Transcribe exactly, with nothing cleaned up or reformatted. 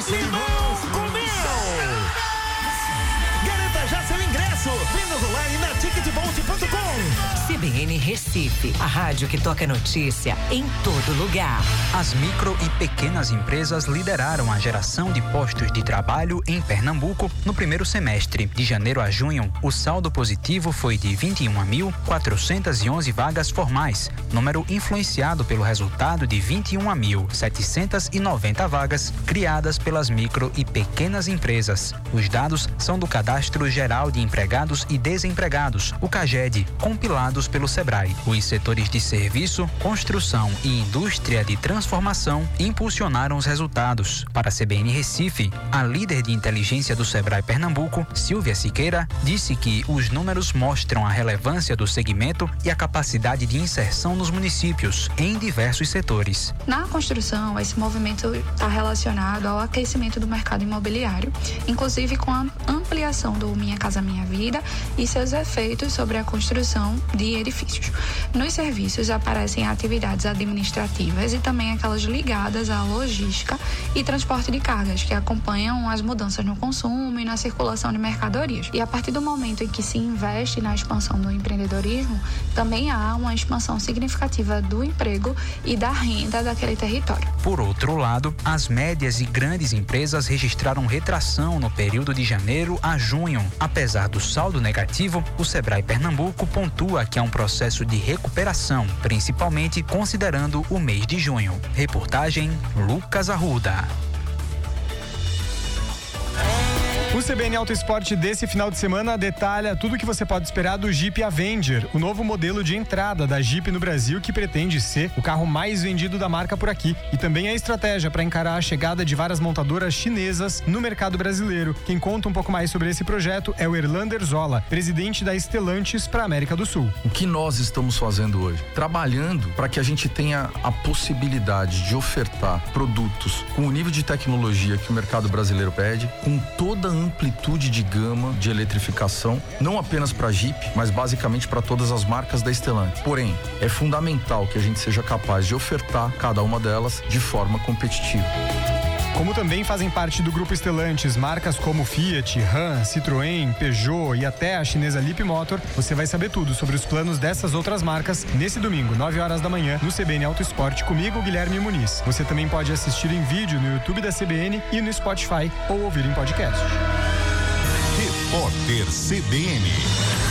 Simão comeu! Garanta já seu ingresso! Vendas online na ticketbolt ponto com. C B N Recife, a rádio que toca notícia em todo lugar. As micro e pequenas empresas lideraram a geração de postos de trabalho em Pernambuco no primeiro semestre. De janeiro a junho, o saldo positivo foi de vinte e uma mil quatrocentas e onze vagas formais, número influenciado pelo resultado de vinte e uma mil setecentas e noventa vagas criadas pelas micro e pequenas empresas. Os dados são do Cadastro Geral de Empregados e Desempregados, o CAGED, compilados pelo Sebrae. Os setores de serviço, construção e indústria de transformação impulsionaram os resultados. Para a C B N Recife, a líder de inteligência do Sebrae Pernambuco, Silvia Siqueira, disse que os números mostram a relevância do segmento e a capacidade de inserção nos municípios em diversos setores. Na construção, esse movimento está relacionado ao aquecimento do mercado imobiliário, inclusive com a ampliação do Minha Casa Minha Vida e seus efeitos sobre a construção de edifícios. Nos serviços aparecem atividades administrativas e também aquelas ligadas à logística e transporte de cargas, que acompanham as mudanças no consumo e na circulação de mercadorias. E a partir do momento em que se investe na expansão do empreendedorismo, também há uma expansão significativa do emprego e da renda daquele território. Por outro lado, as médias e grandes empresas registraram retração no período de janeiro a junho. Apesar do saldo negativo, o Sebrae Pernambuco pontua que há um processo de recuperação, principalmente considerando o mês de junho. Reportagem Lucas Arruda. O C B N Auto Esporte desse final de semana detalha tudo o que você pode esperar do Jeep Avenger, o novo modelo de entrada da Jeep no Brasil que pretende ser o carro mais vendido da marca por aqui. E também a estratégia para encarar a chegada de várias montadoras chinesas no mercado brasileiro. Quem conta um pouco mais sobre esse projeto é o Erlander Zola, presidente da Stellantis para a América do Sul. O que nós estamos fazendo hoje? Trabalhando para que a gente tenha a possibilidade de ofertar produtos com o nível de tecnologia que o mercado brasileiro pede, com toda a amplitude de gama de eletrificação, não apenas para Jeep, mas basicamente para todas as marcas da Stellantis. Porém, é fundamental que a gente seja capaz de ofertar cada uma delas de forma competitiva. Como também fazem parte do grupo Stellantis marcas como Fiat, Ram, Citroën, Peugeot e até a chinesa Leapmotor, você vai saber tudo sobre os planos dessas outras marcas nesse domingo, nove horas da manhã, no C B N Auto Esporte, comigo, Guilherme Muniz. Você também pode assistir em vídeo no YouTube da C B N e no Spotify ou ouvir em podcast. Repórter C B N.